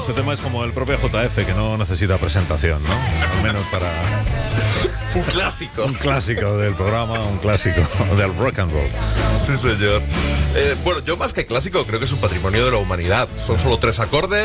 Este tema es como el propio JF, que no necesita presentación, ¿no? Al menos para... Un clásico. Un clásico del programa, un clásico del rock and roll. Sí, señor. Bueno, yo más que clásico creo que es un patrimonio de la humanidad. Son solo 3 acordes.